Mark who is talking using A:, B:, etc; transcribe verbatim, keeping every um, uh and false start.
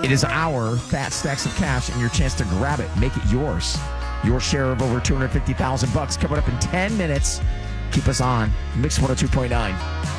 A: It is our Fat Stacks of Cash and your chance to grab it. Make it yours. Your share of over two hundred fifty thousand bucks coming up in ten minutes. Keep us on Mix one oh two point nine.